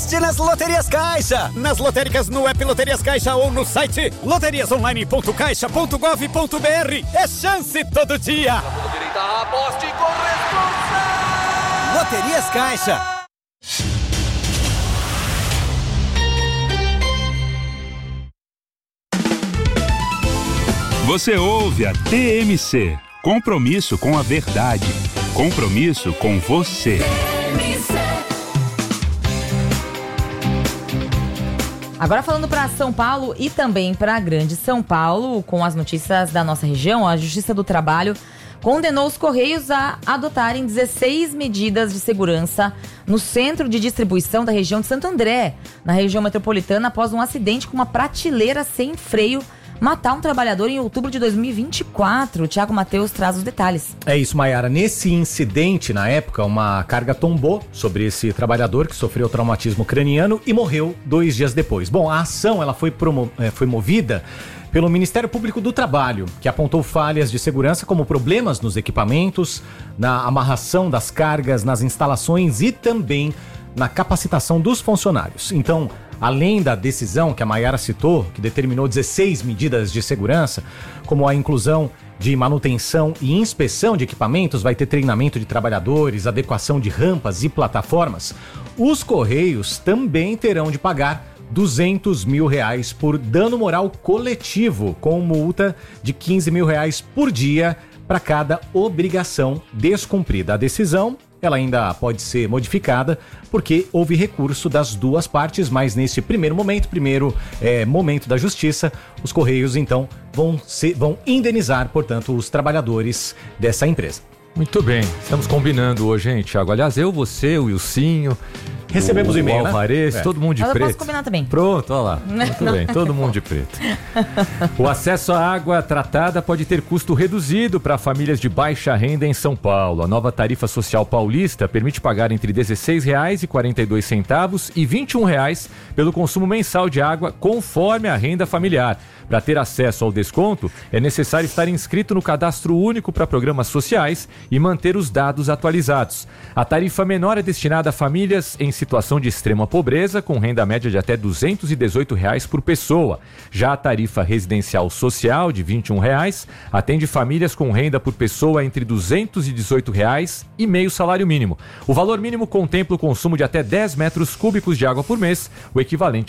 aposte nas Loterias Caixa. Nas lotéricas no app Loterias Caixa ou no site loteriasonline.caixa.gov.br. É chance todo dia. Direita, aposte com responsa. Loterias Caixa. Você ouve a TMC. Compromisso com a verdade. Compromisso com você. Agora falando para São Paulo e também para a Grande São Paulo, com as notícias da nossa região, a Justiça do Trabalho condenou os Correios a adotarem 16 medidas de segurança no centro de distribuição da região de Santo André, na região metropolitana, após um acidente com uma prateleira sem freio matar um trabalhador em outubro de 2024. O Thiago Matheus traz os detalhes. É isso, Maiara. Nesse incidente, na época, uma carga tombou sobre esse trabalhador que sofreu traumatismo craniano e morreu 2 dias depois. Bom, a ação ela foi movida pelo Ministério Público do Trabalho, que apontou falhas de segurança como problemas nos equipamentos, na amarração das cargas nas instalações e também na capacitação dos funcionários. Então, além da decisão que a Maiara citou, que determinou 16 medidas de segurança, como a inclusão de manutenção e inspeção de equipamentos, vai ter treinamento de trabalhadores, adequação de rampas e plataformas, os Correios também terão de pagar R$200 mil por dano moral coletivo, com multa de R$15 mil por dia para cada obrigação descumprida. A decisão ela ainda pode ser modificada porque houve recurso das duas partes, mas nesse primeiro momento da justiça, os Correios então vão indenizar, portanto, os trabalhadores dessa empresa. Muito bem, estamos combinando hoje, hein, Thiago? Aliás, eu, você, o Wilsinho, recebemos e-mail, o Alvarez, né? Todo mundo de preto. Eu posso combinar também. Pronto, olha lá. Muito bem, todo mundo de preto. O acesso à água tratada pode ter custo reduzido para famílias de baixa renda em São Paulo. A nova tarifa social paulista permite pagar entre R$ 16,42 e R$ 21,00 pelo consumo mensal de água, conforme a renda familiar. Para ter acesso ao desconto, é necessário estar inscrito no Cadastro Único para Programas Sociais e manter os dados atualizados. A tarifa menor é destinada a famílias em situação de extrema pobreza, com renda média de até R$ 218,00 por pessoa. Já a tarifa residencial social, de R$ 21,00, atende famílias com renda por pessoa entre R$ 218,00 e meio salário mínimo. O valor mínimo contempla o consumo de até 10 metros cúbicos de água por mês, o equivalente